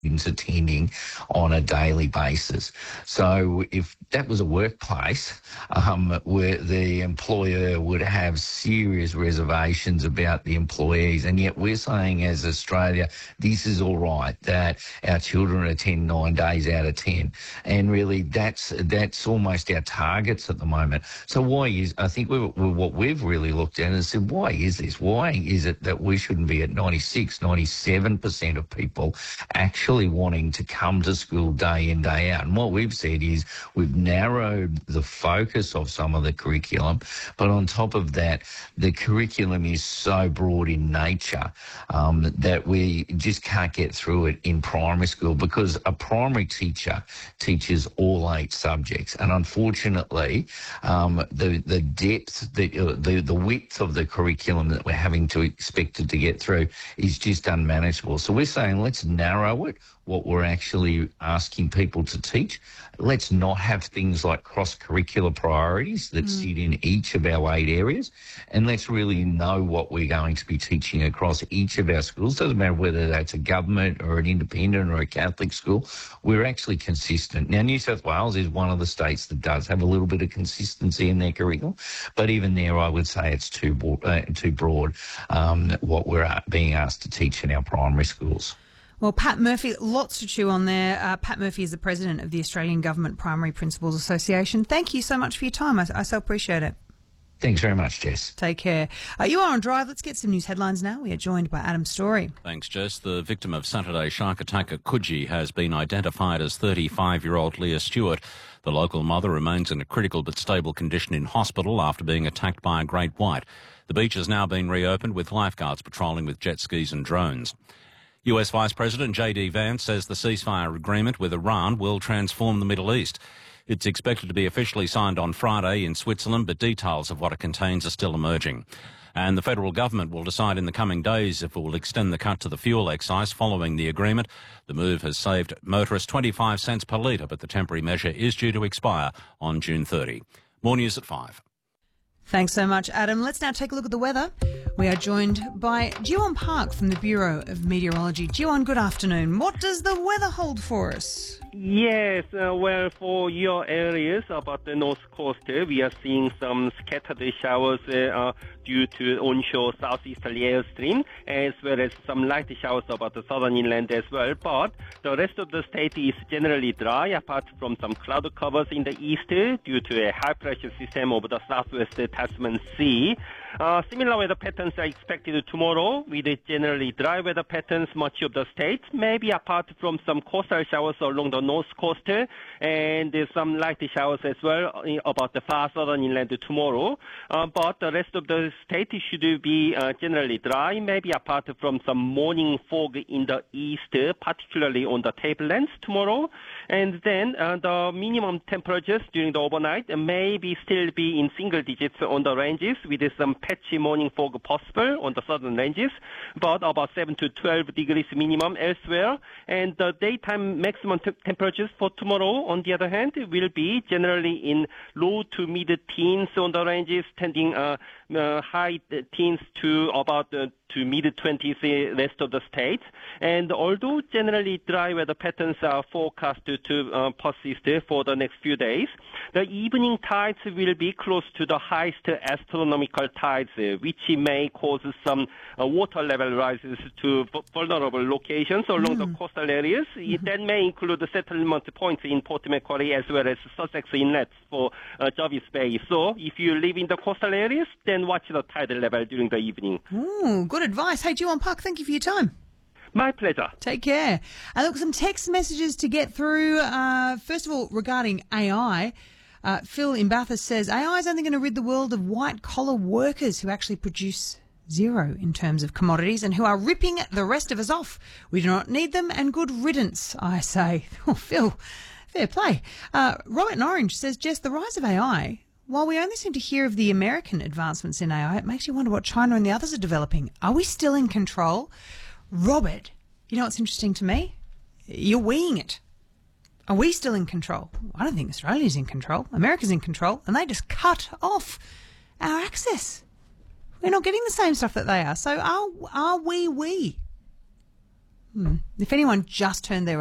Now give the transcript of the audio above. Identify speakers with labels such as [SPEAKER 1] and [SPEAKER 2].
[SPEAKER 1] students attending on a daily basis. So if that was a workplace where the employer would have serious reservations about the employees, and yet we're saying as Australia, this is all right, that our children attend 9 days out of 10. And really that's almost our targets at the moment. So I think what we've really looked at and said, why is this? Why is it that we shouldn't be at 96, 97% of people actually wanting to come to school day in, day out? And what we've said is we've narrowed the focus of some of the curriculum, but on top of that, the curriculum is so broad in nature that we just can't get through it in primary school, because a primary teacher teaches all 8 subjects. And unfortunately, the depth, the width of the curriculum that we're having to expect it to get through is just unmanageable. So we're saying let's narrow it, what we're actually asking people to teach. Let's not have things like cross-curricular priorities that sit in each of our 8 areas, and let's really know what we're going to be teaching across each of our schools. Doesn't matter whether that's a government or an independent or a Catholic school. We're actually consistent. Now, New South Wales is one of the states that does have a little bit of consistency in their curriculum, but even there I would say it's too broad what we're being asked to teach in our primary schools.
[SPEAKER 2] Well, Pat Murphy, lots to chew on there. Pat Murphy is the president of the Australian Government Primary Principals Association. Thank you so much for your time. I so appreciate it.
[SPEAKER 1] Thanks very much, Jess.
[SPEAKER 2] Take care. You are on Drive. Let's get some news headlines now. We are joined by Adam Story.
[SPEAKER 3] Thanks, Jess. The victim of Saturday shark attack at Coogee has been identified as 35-year-old Leah Stewart. The local mother remains in a critical but stable condition in hospital after being attacked by a great white. The beach has now been reopened with lifeguards patrolling with jet skis and drones. US Vice President J.D. Vance says the ceasefire agreement with Iran will transform the Middle East. It's expected to be officially signed on Friday in Switzerland, but details of what it contains are still emerging. And the federal government will decide in the coming days if it will extend the cut to the fuel excise following the agreement. The move has saved motorists 25 cents per litre, but the temporary measure is due to expire on June 30. More news at 5.
[SPEAKER 2] Thanks so much, Adam. Let's now take a look at the weather. We are joined by Jiwon Park from the Bureau of Meteorology. Jiwon, good afternoon. What does the weather hold for us?
[SPEAKER 4] Yes, well, for your areas about the north coast, we are seeing some scattered showers due to onshore southeasterly airstream, as well as some light showers about the southern inland as well. But the rest of the state is generally dry, apart from some cloud covers in the east due to a high pressure system over the southwest Tasman Sea. Similar weather patterns are expected tomorrow, with generally dry weather patterns much of the state, maybe apart from some coastal showers along the north coast, and there's some light showers as well about the far southern inland tomorrow. But the rest of the state should be generally dry, maybe apart from some morning fog in the east, particularly on the tablelands tomorrow. And then the minimum temperatures during the overnight maybe still be in single digits on the ranges, with some patchy morning fog possible on the southern ranges, but about 7 to 12 degrees minimum elsewhere. And the daytime maximum temperatures for tomorrow, on the other hand, will be generally in low to mid-teens on the ranges, tending high teens to about to mid-20s rest of the state. And although generally dry weather patterns are forecasted to persist for the next few days, the evening tides will be close to the highest astronomical tides, which may cause some water level rises to vulnerable locations along the coastal areas. That may include the settlement points in Port Macquarie as well as Sussex Inlets for Jervis Bay. So if you live in the coastal areas, then watch the tide level during the evening.
[SPEAKER 2] Ooh, good advice. Hey, Jiwon Park, thank you for your time.
[SPEAKER 4] My pleasure.
[SPEAKER 2] Take care. Look, some text messages to get through. First of all, regarding AI, Phil in Bathurst says, AI is only going to rid the world of white-collar workers who actually produce zero in terms of commodities and who are ripping the rest of us off. We do not need them, and good riddance, I say. Oh, Phil, fair play. Robert in Orange says, Jess, the rise of AI, while we only seem to hear of the American advancements in AI, it makes you wonder what China and the others are developing. Are we still in control? Robert, you know what's interesting to me? You're weeing it. Are we still in control? I don't think Australia's in control. America's in control, and they just cut off our access. We're not getting the same stuff that they are. So are we? If anyone just turned their